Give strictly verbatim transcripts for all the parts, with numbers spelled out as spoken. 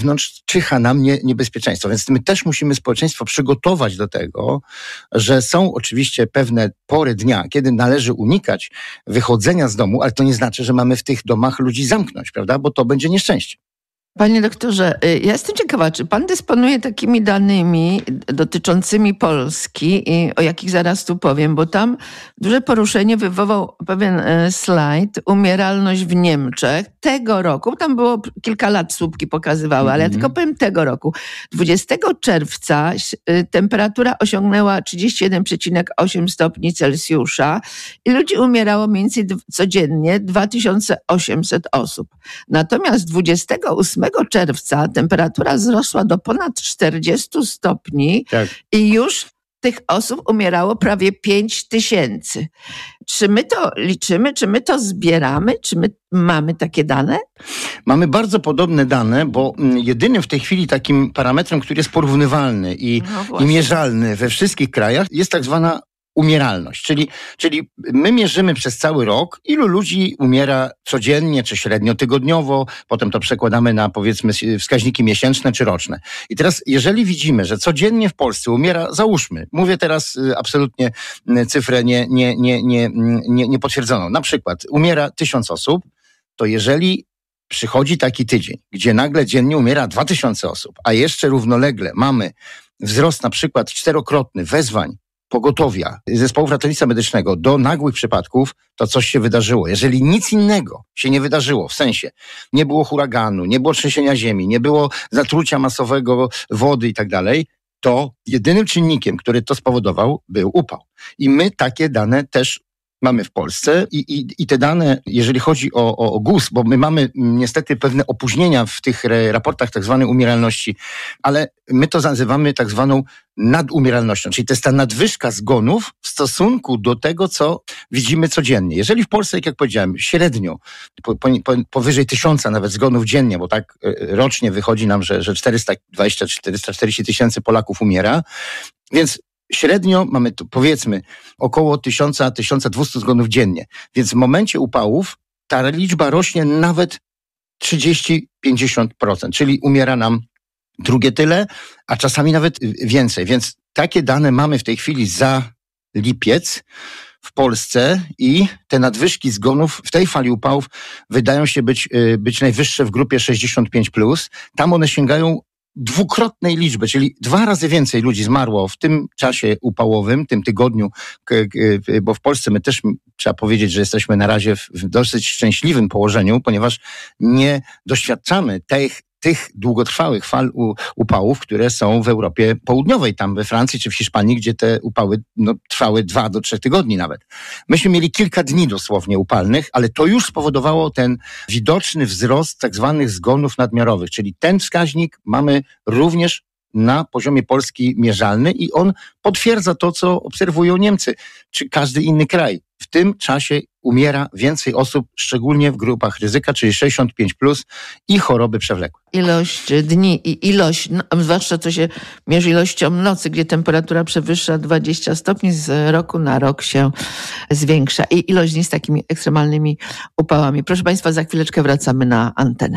Wewnątrz czyha na mnie niebezpieczeństwo, więc my też musimy społeczeństwo przygotować do tego, że są oczywiście pewne pory dnia, kiedy należy unikać wychodzenia z domu, ale to nie znaczy, że mamy w tych domach ludzi zamknąć, prawda? Bo to będzie nieszczęście. Panie doktorze, ja jestem ciekawa, czy pan dysponuje takimi danymi dotyczącymi Polski, o jakich zaraz tu powiem, bo tam duże poruszenie wywołał pewien slajd, umieralność w Niemczech tego roku, tam było kilka lat słupki pokazywały, mm-hmm. ale ja tylko powiem tego roku. dwudziestego czerwca temperatura osiągnęła trzydzieści jeden przecinek osiem stopni Celsjusza i ludzi umierało mniej więcej codziennie dwa tysiące osiemset osób. Natomiast dwudziestego ósmego czerwca temperatura wzrosła do ponad czterdziestu stopni tak. i już tych osób umierało prawie pięć tysięcy. Czy my to liczymy, czy my to zbieramy, czy my mamy takie dane? Mamy bardzo podobne dane, bo jedynym w tej chwili takim parametrem, który jest porównywalny i, no i mierzalny we wszystkich krajach, jest tak zwana umieralność, czyli, czyli my mierzymy przez cały rok, ilu ludzi umiera codziennie, czy średnio tygodniowo, potem to przekładamy na, powiedzmy, wskaźniki miesięczne czy roczne. I teraz, jeżeli widzimy, że codziennie w Polsce umiera, załóżmy, mówię teraz absolutnie cyfrę nie, nie, nie, nie, nie, nie potwierdzoną, na przykład umiera tysiąc osób, to jeżeli przychodzi taki tydzień, gdzie nagle dziennie umiera dwa tysiące osób, a jeszcze równolegle mamy wzrost na przykład czterokrotny wezwań pogotowia zespołów ratownictwa medycznego do nagłych przypadków, to coś się wydarzyło. Jeżeli nic innego się nie wydarzyło, w sensie nie było huraganu, nie było trzęsienia ziemi, nie było zatrucia masowego wody i tak dalej, to jedynym czynnikiem, który to spowodował, był upał. I my takie dane też mamy w Polsce i, i, i te dane, jeżeli chodzi o, o, o G U S, bo my mamy niestety pewne opóźnienia w tych raportach tak zwanej umieralności, ale my to nazywamy tak zwaną nadumieralnością, czyli to jest ta nadwyżka zgonów w stosunku do tego, co widzimy codziennie. Jeżeli w Polsce, jak powiedziałem, średnio po, po, powyżej tysiąca nawet zgonów dziennie, bo tak rocznie wychodzi nam, że, że czterysta dwadzieścia czterysta czterdzieści tysięcy Polaków umiera, więc średnio mamy tu, powiedzmy, około tysiąc do tysiąca dwustu zgonów dziennie. Więc w momencie upałów ta liczba rośnie nawet trzydzieści do pięćdziesięciu procent, czyli umiera nam drugie tyle, a czasami nawet więcej. Więc takie dane mamy w tej chwili za lipiec w Polsce i te nadwyżki zgonów w tej fali upałów wydają się być, być najwyższe w grupie sześćdziesiąt pięć plus. Tam one sięgają dwukrotnej liczby, czyli dwa razy więcej ludzi zmarło w tym czasie upałowym, tym tygodniu, bo w Polsce my też trzeba powiedzieć, że jesteśmy na razie w dosyć szczęśliwym położeniu, ponieważ nie doświadczamy tych tych długotrwałych fal upałów, które są w Europie Południowej, tam we Francji czy w Hiszpanii, gdzie te upały no, trwały dwa do trzech tygodni nawet. Myśmy mieli kilka dni dosłownie upalnych, ale to już spowodowało ten widoczny wzrost tak zwanych zgonów nadmiarowych, czyli ten wskaźnik mamy również na poziomie Polski mierzalny i on potwierdza to, co obserwują Niemcy czy każdy inny kraj. W tym czasie umiera więcej osób, szczególnie w grupach ryzyka, czyli sześćdziesiąt pięć plus i choroby przewlekłe. Ilość dni i ilość, no, zwłaszcza co się mierzy ilością nocy, gdzie temperatura przewyższa dwadzieścia stopni, z roku na rok się zwiększa. I ilość dni z takimi ekstremalnymi upałami. Proszę Państwa, za chwileczkę wracamy na antenę.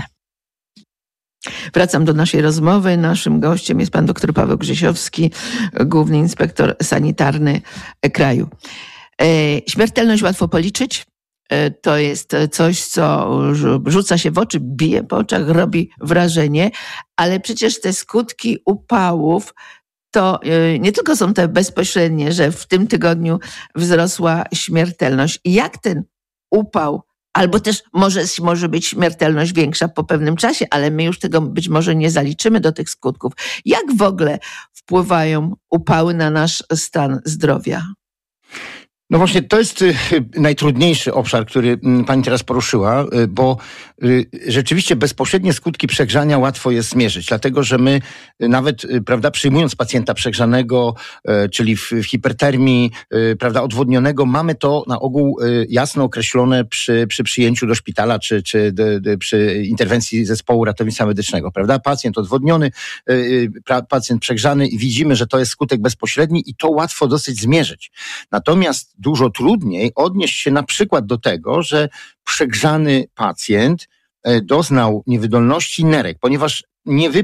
Wracam do naszej rozmowy. Naszym gościem jest pan dr Paweł Grzesiowski, główny inspektor sanitarny kraju. Śmiertelność łatwo policzyć. To jest coś, co rzuca się w oczy, bije po oczach, robi wrażenie, ale przecież te skutki upałów to nie tylko są te bezpośrednie, że w tym tygodniu wzrosła śmiertelność. Jak ten upał, albo też może, może być śmiertelność większa po pewnym czasie, ale my już tego być może nie zaliczymy do tych skutków. Jak w ogóle wpływają upały na nasz stan zdrowia? No właśnie, to jest najtrudniejszy obszar, który pani teraz poruszyła, bo rzeczywiście bezpośrednie skutki przegrzania łatwo jest zmierzyć, dlatego że my nawet, prawda, przyjmując pacjenta przegrzanego, czyli w hipertermii, prawda, odwodnionego, mamy to na ogół jasno określone przy, przy przyjęciu do szpitala, czy, czy do, do, przy interwencji zespołu ratownictwa medycznego, prawda? Pacjent odwodniony, pacjent przegrzany i widzimy, że to jest skutek bezpośredni i to łatwo dosyć zmierzyć. Natomiast dużo trudniej odnieść się na przykład do tego, że przegrzany pacjent doznał niewydolności nerek, ponieważ nie